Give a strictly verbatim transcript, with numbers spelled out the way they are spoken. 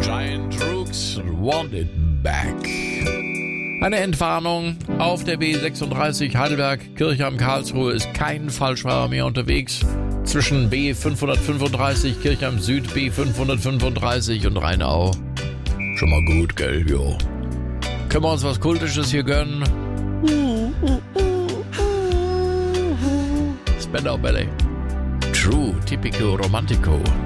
Giant Rooks, Want It Back. Eine Entwarnung. Auf der B sechsunddreißig Heidelberg-Kirchheim Karlsruhe ist kein Falschfahrer mehr unterwegs. Zwischen B fünfhundertfünfunddreißig Kirchheim Süd, B fünfhundertfünfunddreißig und Rheinau. Schon mal gut, gell, jo. Können wir uns was Kultisches hier gönnen? Spandau Ballet. True, Typico Romantico.